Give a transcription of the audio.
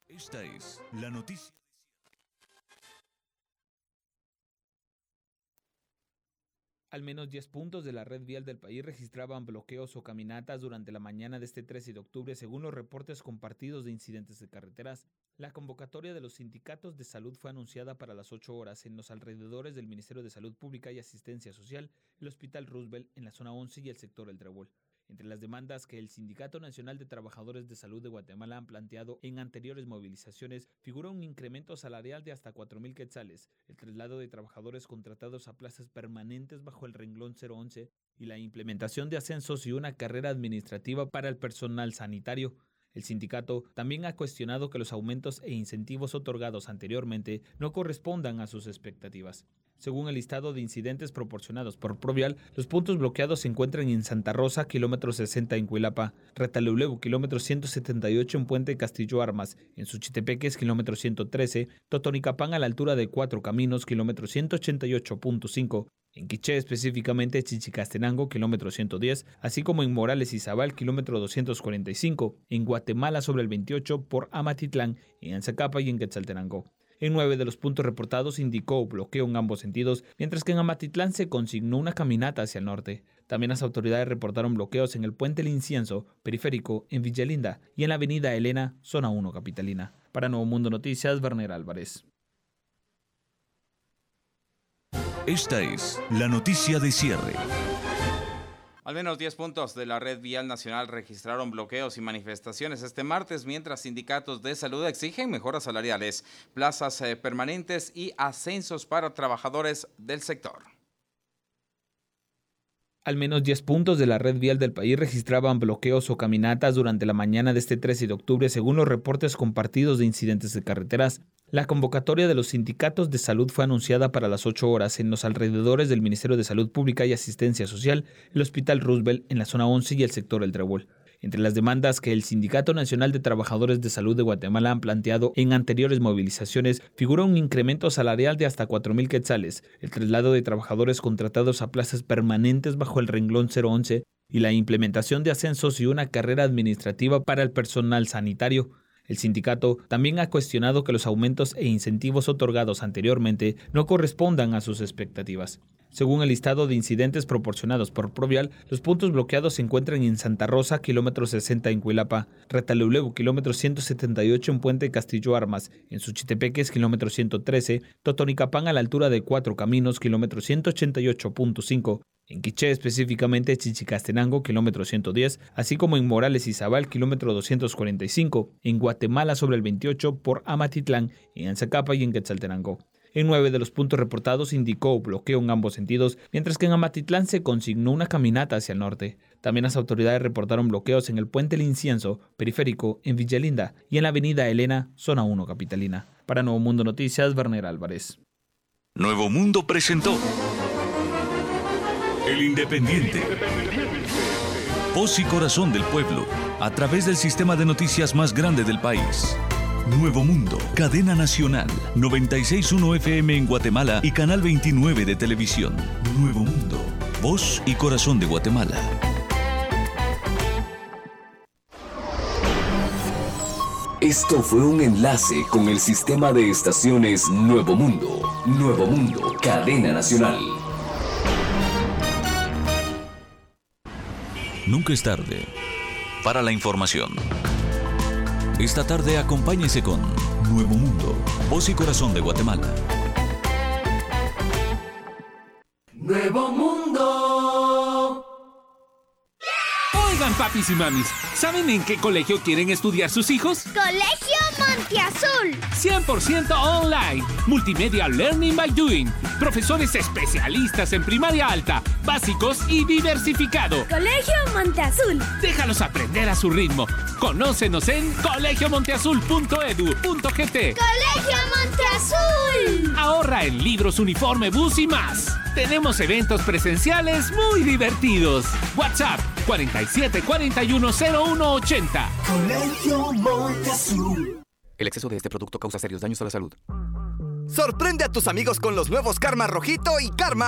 Esta es la noticia. Al menos 10 puntos de la red vial del país registraban bloqueos o caminatas durante la mañana de este 13 de octubre, según los reportes compartidos de incidentes de carreteras. La convocatoria de los sindicatos de salud fue anunciada para las 8 horas en los alrededores del Ministerio de Salud Pública y Asistencia Social, el Hospital Roosevelt en la zona 11 y el sector El Trébol. Entre las demandas que el Sindicato Nacional de Trabajadores de Salud de Guatemala han planteado en anteriores movilizaciones figura un incremento salarial de hasta 4,000 quetzales, el traslado de trabajadores contratados a plazas permanentes bajo el renglón 011 y la implementación de ascensos y una carrera administrativa para el personal sanitario. El sindicato también ha cuestionado que los aumentos e incentivos otorgados anteriormente no correspondan a sus expectativas. Según el listado de incidentes proporcionados por Provial, los puntos bloqueados se encuentran en Santa Rosa, kilómetro 60 en Cuilapa, Retaluleu, kilómetro 178 en Puente Castillo Armas, en Suchitepeques, kilómetro 113, Totonicapán a la altura de Cuatro Caminos, kilómetro 188.5, en Quiché, específicamente Chichicastenango, kilómetro 110, así como en Morales y Zabal, kilómetro 245, en Guatemala sobre el 28 por Amatitlán, en Anzacapa y en Quetzaltenango. En 9 de los puntos reportados indicó bloqueo en ambos sentidos, mientras que en Amatitlán se consignó una caminata hacia el norte. También las autoridades reportaron bloqueos en el Puente El Incienso, Periférico, en Villalinda y en la avenida Elena, zona 1 capitalina. Para Nuevo Mundo Noticias, Werner Álvarez. Esta es la noticia de cierre. Al menos 10 puntos de la red vial nacional registraron bloqueos y manifestaciones este martes, mientras sindicatos de salud exigen mejoras salariales, plazas permanentes y ascensos para trabajadores del sector. Al menos 10 puntos de la red vial del país registraban bloqueos o caminatas durante la mañana de este 13 de octubre, según los reportes compartidos de incidentes de carreteras. La convocatoria de los sindicatos de salud fue anunciada para las 8 horas en los alrededores del Ministerio de Salud Pública y Asistencia Social, el Hospital Roosevelt en la zona 11 y el sector El Trébol. Entre las demandas que el Sindicato Nacional de Trabajadores de Salud de Guatemala han planteado en anteriores movilizaciones figura un incremento salarial de hasta 4,000 quetzales, el traslado de trabajadores contratados a plazas permanentes bajo el renglón 011 y la implementación de ascensos y una carrera administrativa para el personal sanitario. El sindicato también ha cuestionado que los aumentos e incentivos otorgados anteriormente no correspondan a sus expectativas. Según el listado de incidentes proporcionados por Provial, los puntos bloqueados se encuentran en Santa Rosa, kilómetro 60 en Cuilapa, Retaluleu, kilómetro 178 en Puente Castillo Armas, en Suchitepeques, kilómetro 113, Totonicapán a la altura de Cuatro Caminos, kilómetro 188.5, en Quiché, específicamente Chichicastenango, kilómetro 110, así como en Morales y Zabal, kilómetro 245, en Guatemala sobre el 28 por Amatitlán, en Anzacapa y en Quetzaltenango. En 9 de los puntos reportados indicó bloqueo en ambos sentidos, mientras que en Amatitlán se consignó una caminata hacia el norte. También las autoridades reportaron bloqueos en el Puente El Incienso, Periférico, en Villalinda y en la avenida Elena, zona 1 capitalina. Para Nuevo Mundo Noticias, Werner Álvarez. Nuevo Mundo presentó El Independiente. Voz y corazón del pueblo, a través del sistema de noticias más grande del país. Nuevo Mundo, cadena nacional, 96.1 FM en Guatemala y canal 29 de televisión. Nuevo Mundo, voz y corazón de Guatemala. Esto fue un enlace con el sistema de estaciones Nuevo Mundo. Nuevo Mundo, cadena nacional. Nunca es tarde para la información. Esta tarde acompáñese con Nuevo Mundo, voz y corazón de Guatemala. Nuevo Mundo. Oigan, papis y mamis, ¿saben en qué colegio quieren estudiar sus hijos? Colegio Monteazul. 100% online. Multimedia Learning by Doing. Profesores especialistas en primaria alta, básicos y diversificado. Colegio Monteazul. Déjalos aprender a su ritmo. Conócenos en colegiomonteazul.edu.gt. Colegio Monteazul. Ahorra en libros, uniforme, bus y más. Tenemos eventos presenciales muy divertidos. WhatsApp 47410180. Colegio Monteazul. El exceso de este producto causa serios daños a la salud. Sorprende a tus amigos con los nuevos Karma Rojito y Karma